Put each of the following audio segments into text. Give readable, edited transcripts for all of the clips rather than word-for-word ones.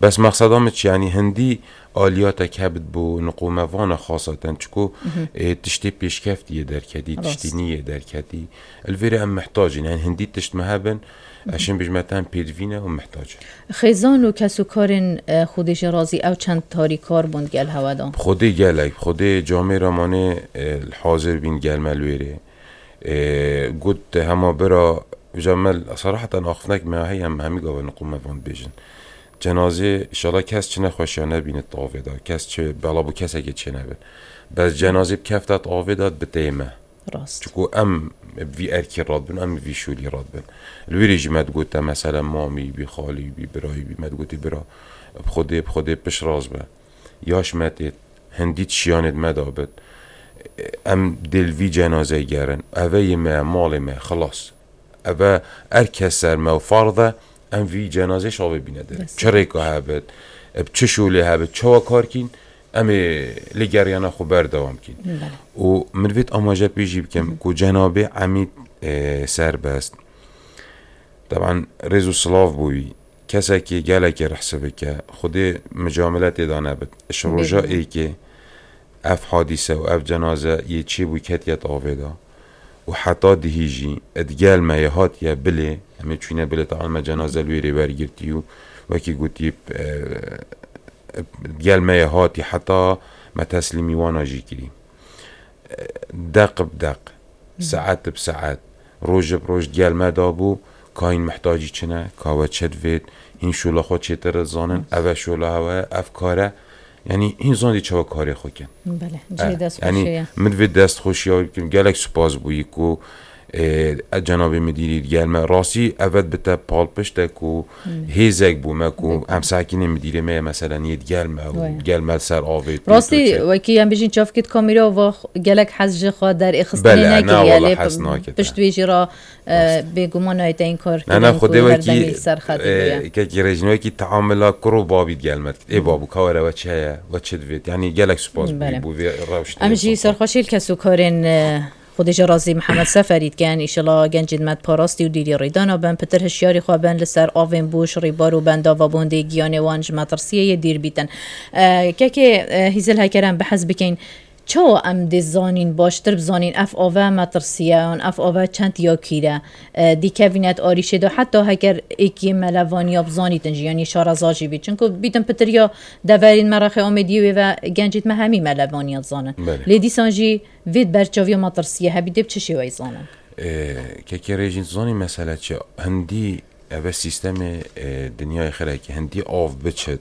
بس مقصدام چی یعنی هندی آلیات کبد بو نقوموان خاصة چکو تشتی پیشکفتیه درکدی تشتی نیه درکدی الویره هم محتاجین یعنی هندی تشت مهبن عشان بجمتن پیدوینه و محتاجه خیزان و کسو کارن خودش رازی او چند تاری کار بند گل هوادان خودی گلک خودی جامعه رامانه الحاضر بین گل ملویره قد هما برا جمال صراحة آخفناك ما هي همی قوة نقوموان بیجن جنازه انشالله کس چه نخوشیانه بینه آوه داد کس چه بلا بو کس اگه چه نبین بس جنازه بکفتت آوه داد بتیمه راست چکو ام وی ارکی راد بین ام وی شولی راد بین الوی رجیمت گوته مثلا مامی بی خالی بی برای بی مد گوتی برا بخوده پش راز به یاش متید هندیت شیانت مدابد ام دلوی جنازه گرن اوه ما مال ما خلاص اوه ارکس سر ما و فرضه ام وی جنازه شاوه بینه ده چه که هبد چه شوله هبد چه کار کین ام لگریانا خو بردوام کین و مروید آماجه پیجی بکم که جنابه عمید سر بست طبعا رزو صلاف بوی کسی که گله که رحسبه که خود مجاملت دانه بد شروجا ای که اف حادثه و اف جنازه یه چی بوی کتیت آویده و حتی دهیجی ادگال ما یهات یا بله همه چونه بله طبعا ما جنازه لویری برگرتیو وکی گوتی ادگال ما یهاتی حتی ما تسلیمی وانا جی کری دق بدق ساعت بساعت روز بروز ادگال ما دابو کاین محتاجی چنه کاوه چد وید این شولا خود چطور زانن اوه شولا هوا افکاره یعنی این زندی چه کاری خوکن بله جای دست خوشیه یعنی مدوی دست خوشیه که گلک سپاس بویی کو جناب مدیری گل ما راسی اول بته پال پشته کو هیزک بو ما کو هم ساکن مدیری ما مثلا ید گل ما سر آوید راستی وکی هم بجین چاف کت کامیرا و گلک حزج خود در اخستانی بله نکی نه والله حس ناکت پشت ویجی را بگمان هایت این کار نه خود وکی که رجنوی کی تعامل کرو بابید گل ما ای بابو کاره و چه و چه دوید یعنی گلک سپاس بو روشت امجی سرخوشیل کسو کارن خودش رازی محمد سفرید کن ایشالا گنجید مد پاراستی و دیری ریدانا بن پتر هشیاری خوابن لسر آوین بوش ریبارو بندا و بونده گیانه وانج مطرسیه دیر بیتن که هیزل هکرم بحث بکن چو ام دزانین باشتر بزانین اف آوه مطرسیان اف آوه چند یا کیره دی کوینت آریشه دو حتی هکر ایکی ملوانی بزانی تنجی یعنی شارزاجی بید چونکو بیتن پتر یا دوارین مراخه آمدیوی و گنجید مهمی ملوانی زانن لیدی سانجی وید برچاوی مطرسیه هبیده بچشی وی زانن که رژین زانی مسئله چه هندی اوه سیستم دنیای خیلی که هندی آف بچد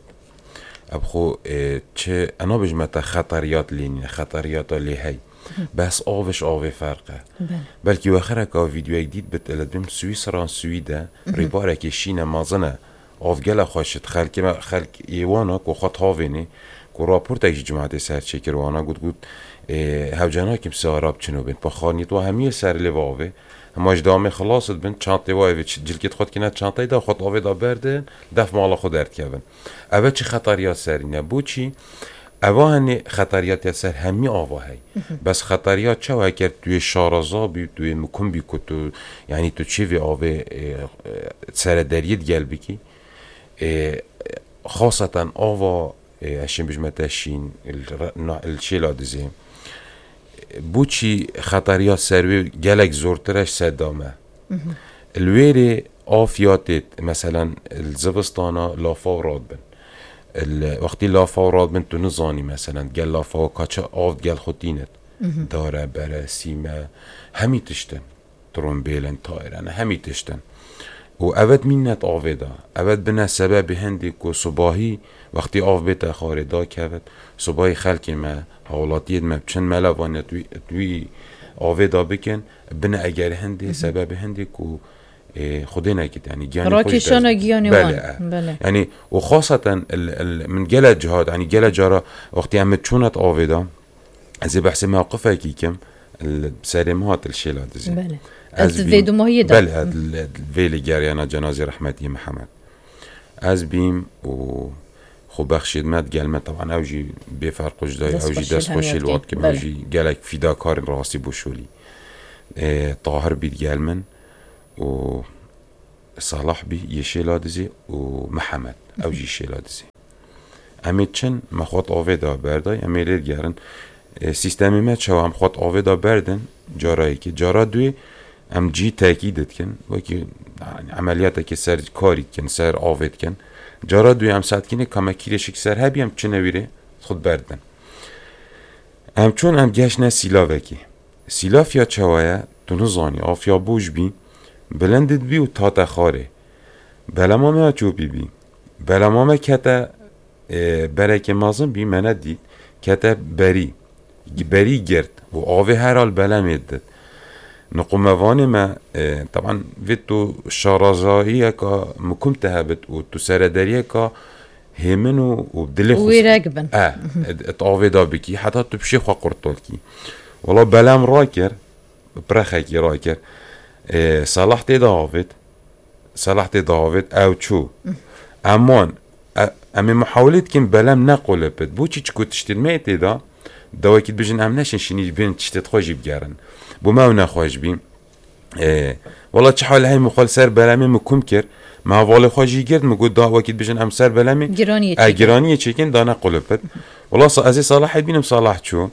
ابخو چه انا بجمت خطریات لینه خطریات لیهی بس آوش آوه فرقه بلکه وخره که ویدیو دید بتلد بیم سویسران سویده ریباره که شینه مازنه آفگل خوشت خلق ایوانا که خط هاوینه که راپورت ایجی جماعت سر چکر وانا گود هوجانا کم ساراب چنو بین پا خانیت و همیه سر لیواوه هماش دامه خلاصت بین چانتی وای جلکت خود کنه چانتی دا خود آوه دا بردن دف مالا خود درد کبن اوه چی خطریات سرینه بو چی اوه هنی خطریات سر همی آوه هی بس خطریات چه وای کرد توی شارزا بی توی مکن بی که تو یعنی تو چی وی آوه سر دریت گل بکی خاصتا آوه اشین بجمتشین الشیلا دزیم بوچی خطریات سروی گلک زورترش صدامه الویری آفیاتت مثلا الزبستانا لافا و راد بن وقتی لافا و راد بن تو نزانی مثلا گل لافا و کچه آف گل خودینت داره بره سیمه همی تشتن ترومبیلن تایرن همی تشتن و اود مینت آویده اود بنا سبب هندی که صباحی وقتی آف بیت خارده کرد صباحی خلکی ما حالاتیت ما بچن ملوانه توی آویده بکن بنا اگر هندی سبب هندی که خودی نکید یعنی گیانی خوش راکشانا گیانی وان بله یعنی و خاصتا من گل جهاد یعنی گل جارا وقتی هم چونت آویده از بحث موقفه کی کم سرمات الشيلة دزي بله از ویدو ماهی دا بله ویلی گریانا جنازی رحمتی محمد از بیم و خو بخشید مد گلمه طبعا اوجی بفرقش دای اوجی دست خوشی الوقت که اوجی گلک فداکار راسي بوشولي طاهر بيت گلمن و صلاح بي يشيلا دزي و محمد اوجي شيلا دزي امید چن مخوات آوه دا بردای امیلیر گرن سیستمی ما چه هم خود آوه دا بردن جارایی که جارا دوی ام جی تاکیدت کن وکی عملیاتی که سر کاری کن سر آوه کن جارا دوی ام ساعت کنه کما کیرشک سر هبی ام چه نویره خود بردن ام چون ام گشنه سیلاوه کی سیلاف یا چوایه تو نزانی آفیا بوش بی بلندد بی و تاتا خاره بلمامه چو بی بی بلمامه کتا برای مازن بی منه دید کتا بری گرد و آوه هر حال بلمید نقوموان ما طبعا ویتو شارازایی که مکم تهبت و تو سردریه که همین و دلی خصوص ويراقبن اتعاوه دا بکی حتی تو بشی خواه قرطال کی والله بلم را کر برخه کی را کر صلاح تی دا آوید او چو امان امی محاولت کن بلم نقوله بد بو چی چکو تشتید میتی دا دواکید بجن ام نشن شنی بین تشتید خوشی بگرن بو ما نخواهش بیم والله چه حال هی مخال سر بلمی مکم کر ما والی خوشی گرد مگو دا وکید بجن ام سر بلمی گرانیه چکن دا نقوله بد والله ازی صلاح بینم صلاح چو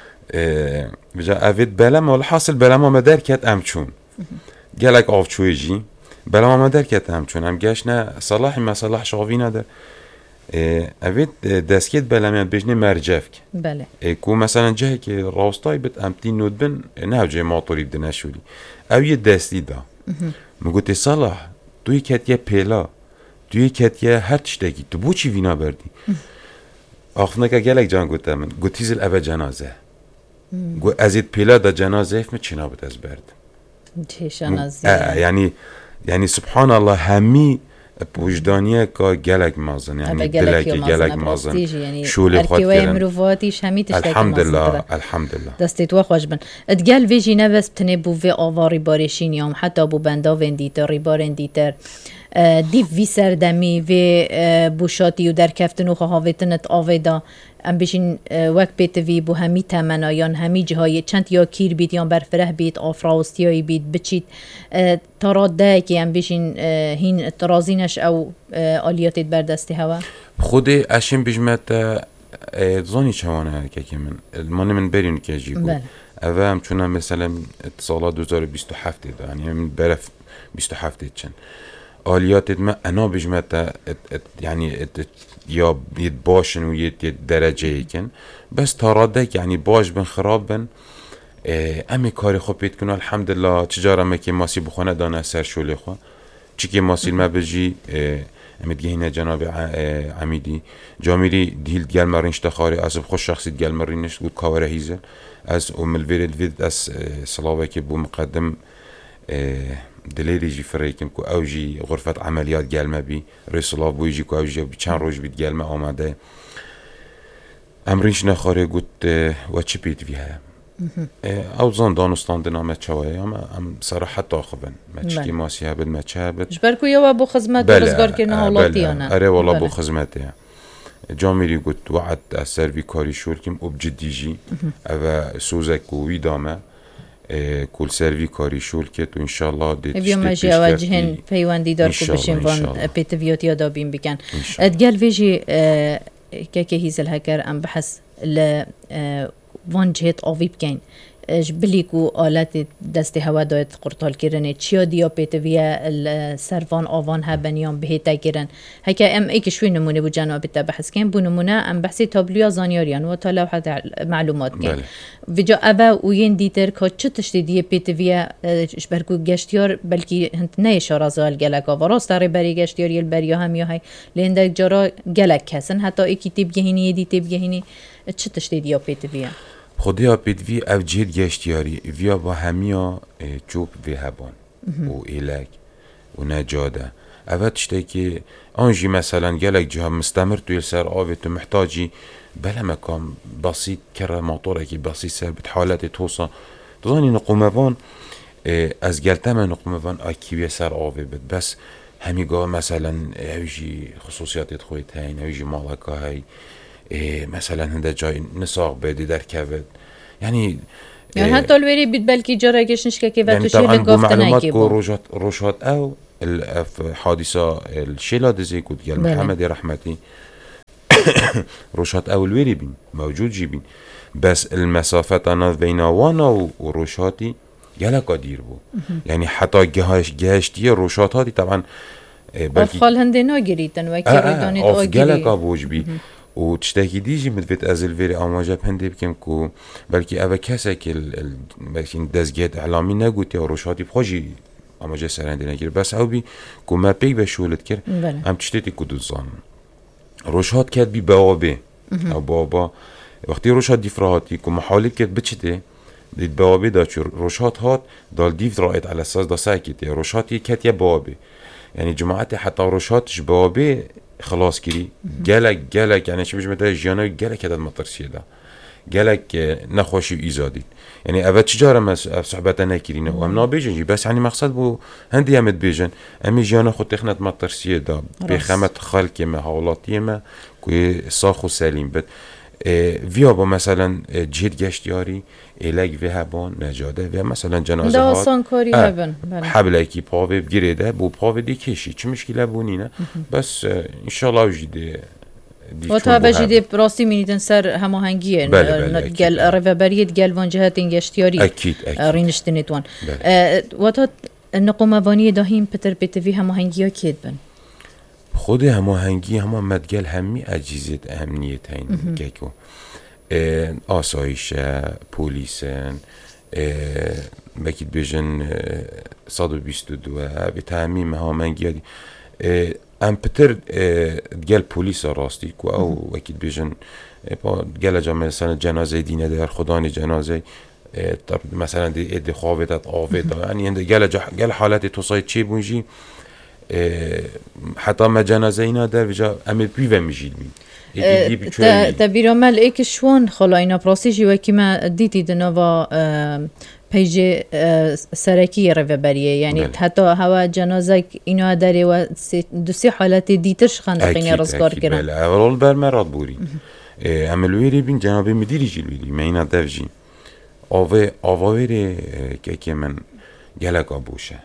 بجا اوید بلم والله حاصل بلم آمه در کت ام چون گلک آف چوی جی بلم آمه در کت ام چون ام گشت نه صلاحی ما صلاح شاوی ندار اوید دستکت بلمیان بجنه مرجف که بله کو مثلا جایی که راستای بد امتی نود بن نه جای ماطوری بده نشولی او یه دستی دا مگوتی صلاح توی کتیه پیلا توی کتیه هر تشتگی تو بو چی وینا بردی آخفنه که گلک جان گوته من گوتیزل اوه جنازه گو ازید پیلا دا جنازه افمه چینا بود از برد چه شنازه یعنی سبحان الله همی وجدانیه که گلک مازن یعنی دلک گلک مازن شولی خود کرن مروفاتیش همی تشتک الحمدلله دستیت و خوش بن ادگل ویجی نوست بتنه بو وی آواری بارشین یام حتی بو بندا وندیتر ریبارن دیتر دیو وی سردمی وی بوشاتی و در کفتن و خواهویتنت آویدا ام بشین وقت بیت وی بو همی تمنایان همی جهای چند یا کیر بید یا برفره بید آفراستیایی بید بچید تاراده که ام بشین هین ترازینش او آلیاتید بردستی هوا خود اشیم بجمت زانی چوانه که من برین که جیگو اوه هم چونم مثلا اتصالات 2027 دا یعنی من برف 27 چن آلیاتت ما انا بجمت يعني یا بید باشن و یه درجه کن بس تاراده یعنی باش بن خراب بن امی کاری خوب بید کنه الحمدلله تجاره ما که ماسی بخونه دانه سر شولی خواه چی که ماسی ما بجی امید گهینه جناب عمیدی جامیری دیل گل مرینش تخاری از خوش شخصی گل مرینش بود کاوره هیزل از املویرد وید از صلاوه که بو مقدم دلیری جی فریکم کو اوجی غرفت عملیات گلمه بی رئیس الله بویجی کو اوجی چند روز بید گلمه آمده امرینش نخاره گوت و چی بید ویه او زن دانستاندن آمد چواه ام صراحت آخبن ما چی که ماسی هبد ما چه هبد جبرکو یا بو خدمت روزگار کرنه حالاتی آنه اره والا بو خدمته جامیری گوت وعد از سروی کاری شول کم اب جدی جی او سوزک و وی دامه کل سروی کاری شول که تو انشالله دیت بیام ماشی آواجهن پیوندی دار کو بشیم وان پیتویات یادا بیم بکن ادگل ویجی که هیزل هکر ام بحث ل وان جهت آوی بکن بلیکو آلت دست هوا داید قرطال کرنه چیا دیا پیتویا سروان آوان هبنیان بهتا کرن هکا ام ایک شوی نمونه بو جناب تا بحث کن بو نمونه ام بحثی تابلویا زانیاریان و تا لوحه معلومات کن وجا اوه وین دیتر که چه تشتی دیه پیتویا برکو گشتیار بلکی هنت نه شارازال گلکا و راست داره بری گشتیار یل بریا هم یا های لینده جارا گلک کسن حتی ایکی تیب گهینی دی تیب گهینی چه تشتی دیا پیتویا خودیا پیدوی او جید گشتیاری ویا با همیا چوب وی هبان و ایلک و نجاده اوه تشتی که آنجی مثلا گلک جها مستمر توی سر آوی تو محتاجی بلا مکام بسیط کره موتوره که بسیط سر بید حالت توسا دوزانی نقوموان از گلتم نقوموان آکیوی سر آوی بید بس همیگاه مثلا اوجی خصوصیاتت خویت هین اوجی مالکه های مثلا هنده جای نساق بدی در کود یعنی حتی الوری بید بلکی جارا گشنش که و تو شیل گفتنه که با روشات او حادثه الشیلا دزی کود گل محمد رحمتی روشات اولویری بین موجود جی بین بس المسافت انا بین وانا و روشاتی گلکا دیر بو یعنی حتی گهشتی روشات هاتی طبعا خال هنده ناگریتن و که ریدانیت آگیری گلکا بوش بی و تشتاكي ديجي مدفت ازل فيري اماجا بهندي بكم كو بلكي اوا كسك بلكي دزجيت اعلامي نقوتي روشاتي بخوجي اماجا سرندي نگير بس او بي كو ما بي بشولت كر ام تشتيتي كودو زان روشات كات بي بوابه او بابا وقتی روشات دیفراهاتی كو محاولت كات بچته دید بوابه دا چو روشات هات دال دیف رائد على اساس دا ساكتي روشاتي كات يا بوابه يعني جماعتي حتى روشاتش بوابه خلاص كري جالك يعني شو مجمع جيانا جالك هذا المطرسية ده جالك نخوشي وإيزادي يعني أبد شجارة ما صحبتنا كرينا وأمنا بيجن بس يعني مقصد بو هندي أمد بيجن أمي جيانا خد تخنت مطرسية ده بخامة خلق ما حولاتي ما كوي صاخو سليم بد ویابا مثلا جهد گشتیاری ایلگ و هبان نجاده و مثلا جنازه ها داستان کاری هبن حبل اکی پاوه گریده بو پاوه دی کشی چه مشکله بونینه بس انشالله وجیده و تا بجیده راستی مینیدن سر هماهنگیه گل روبریت گل وان جهت گشتیاری اکید رینشتنیتوان و تا نقوموانی داهیم پتر بیتوی هماهنگی ها کید بن خود هماهنگی همه مدگل همی اجیزت اهمیت هین که آسایش پولیسن بکید بیجن 122 به تعمیم هماهنگی هادی ام پتر گل پولیس راستی که او بکید بیجن گل جامعه مثلا جنازه دینه در خدانی جنازه مثلا دی خوابتت آفت یعنی گل حالت توصایت چی بونجی حتی ما جنازه اینا در وجا امید بیوه میجید می تبیر مال ایک شوان خلا اینا پراسیجی و که ما دیدی دنوا پیج سرکی روبریه یعنی حتی هوا جنازه اینا داره و دو سه حالت دیترش خندقین رزگار کردن بله اول بر مراد بوری عملویری بین جناب مدیری جلویری من اینا دفجی آواری که من گلک آبوشه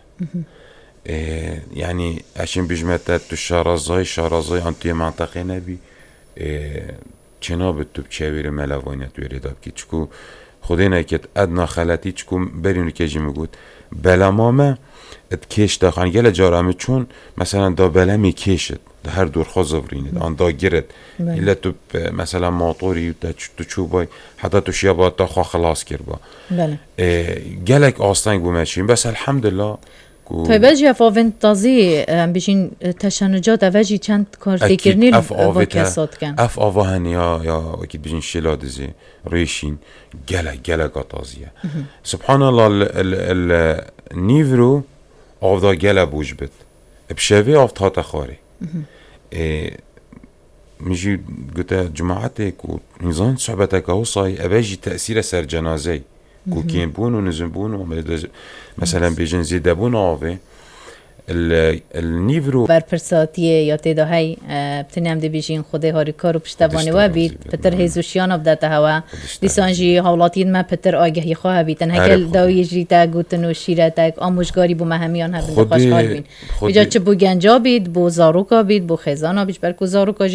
يعني عشان بيجمعت شارزاي انتي منطقه نبي چناب تو بچویر ملوانیت ویری داب که چکو خودینا که ادنا خلاتی چکو برینو که جی میگود بلامامه ات کش داخل گله جارمه چون مثلا دا بلمی کشت هر دور خزورینید آن دا گرد الا تو مثلا موتوری تو چوبای حتی تو شیابات تا خلاص کرد با گلک آستنگ بو ماشین بس الحمدلله طيب اجي افوفن تازي بيشين تشنجات اواجي چند كارتي كرنيل وكاسات كان اف اوهن يا اكيد بيجين شلادزي ريشين جلا قطازيه سبحان الله النيفرو افدا جلا بوجبت بشوي افتا خاري ميجي قلت جماعتك ونظام صحبتك اوصاي اواجي تاثير سر جنازي کو کیم بون و نزم بون و مثلا بیجن زیده بون آوه النیورو برپرساتیه یا تیدا های بتنیم دی بیجین خوده هاری کارو پشتبانی و بید پتر هیزوشیان ابداته هوا دیسانجی حولاتین ما پتر آگهی خواه بیتن هکل داوی جریتا گوتن و شیرتک آموشگاری بو مهمیان هبین خوشحال بین بیجا چه بو گنجا بید بو زاروکا بید بو خیزانا بیش برکو زاروکا